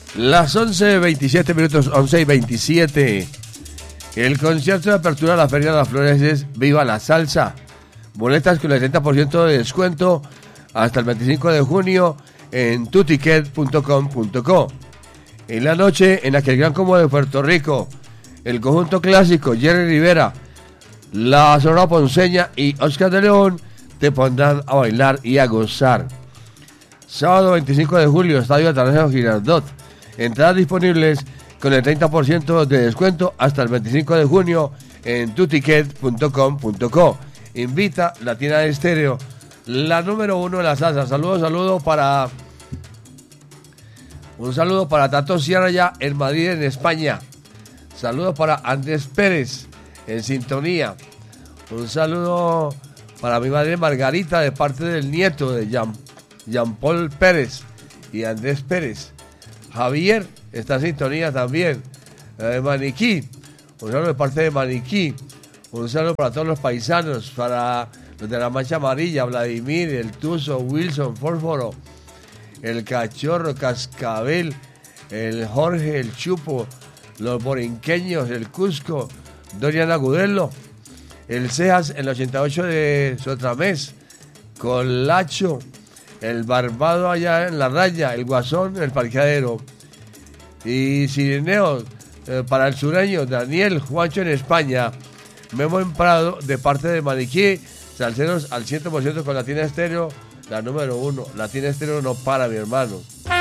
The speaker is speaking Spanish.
Las 11:27 minutos, 11:27. El concierto de apertura de la Feria de las Flores es Viva la Salsa. Boletas con el 30% de descuento hasta el 25 de junio en tuticket.com.co. En la noche, en aquel gran combo de Puerto Rico, el conjunto clásico Jerry Rivera, la Sonora Ponceña y Oscar de León te pondrán a bailar y a gozar. Sábado 25 de julio, Estadio Atanasio Girardot. Entradas disponibles con el 30% de descuento hasta el 25 de junio en tuticket.com.co. Invita Latina Estéreo, la número 1 de la salsa. Un saludo para Tato Sierra ya en Madrid, en España. Saludos para Andrés Pérez en sintonía. Un saludo para mi madre Margarita de parte del nieto de Jean Paul Pérez y Andrés Pérez. Javier está en sintonía también. Maniquí. Un saludo de parte de Maniquí. Un saludo para todos los paisanos, para los de la Mancha Amarilla, Vladimir, el Tuzo, Wilson, Fósforo, el Cachorro, Cascabel, el Jorge, el Chupo, los borinqueños, el Cusco, Dorian Agudelo, el Cejas, el 88 de Sotramés, Colacho, el Barbado allá en la raya, el Guasón, el Parqueadero, y Sirineo, para el sureño, Daniel, Juancho en España, Memo en Prado, de parte de Maniquí, salseros al 100% con Latina Estéreo, la número 1. Latina Estéreo no para, mi hermano.